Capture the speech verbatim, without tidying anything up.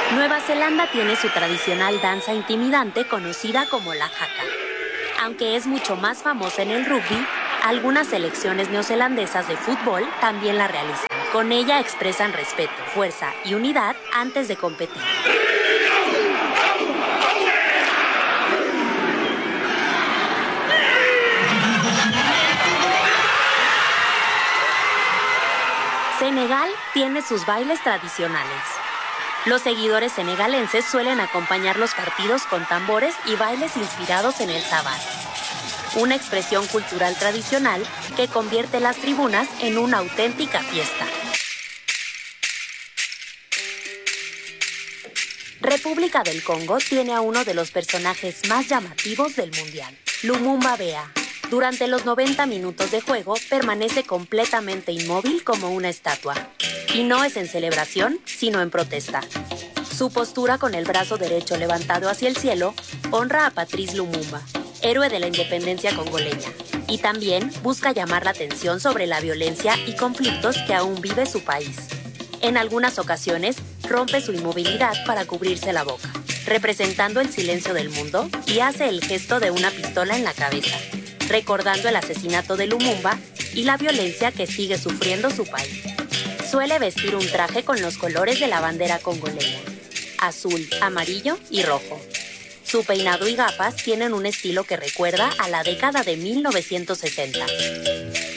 Nueva Zelanda tiene su tradicional danza intimidante conocida como la haka. Aunque es mucho más famosa en el rugby, algunas selecciones neozelandesas de fútbol también la realizan. Con ella expresan respeto, fuerza y unidad antes de competir. Senegal tiene sus bailes tradicionales. Los seguidores senegalenses suelen acompañar los partidos con tambores y bailes inspirados en el sabar, una expresión cultural tradicional que convierte las tribunas en una auténtica fiesta. República del Congo tiene a uno de los personajes más llamativos del mundial, Lumumba Bea. Durante los noventa minutos de juego permanece completamente inmóvil como una estatua. Y no es en celebración, sino en protesta. Su postura con el brazo derecho levantado hacia el cielo honra a Patrice Lumumba, héroe de la independencia congoleña, y también busca llamar la atención sobre la violencia y conflictos que aún vive su país. En algunas ocasiones, rompe su inmovilidad para cubrirse la boca, representando el silencio del mundo, y hace el gesto de una pistola en la cabeza, recordando el asesinato de Lumumba y la violencia que sigue sufriendo su país. Suele vestir un traje con los colores de la bandera congoleña, azul, amarillo y rojo. Su peinado y gafas tienen un estilo que recuerda a la década de mil novecientos sesenta.